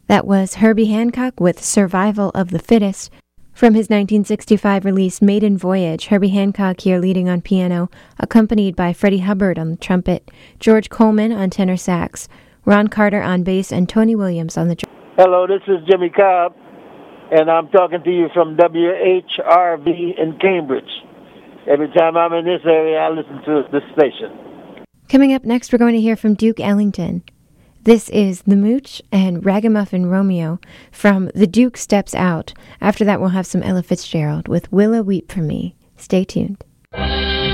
That was Herbie Hancock with Survival of the Fittest. From his 1965 release Maiden Voyage, Herbie Hancock here leading on piano, accompanied by Freddie Hubbard on the trumpet, George Coleman on tenor sax, Ron Carter on bass, and Tony Williams on the drum. Hello, this is Jimmy Cobb, and I'm talking to you from WHRV in Cambridge. Every time I'm in this area, I listen to this station. Coming up next, we're going to hear from Duke Ellington. This is The Mooch and Ragamuffin Romeo from The Duke Steps Out. After that, we'll have some Ella Fitzgerald with Willow Weep for Me. Stay tuned.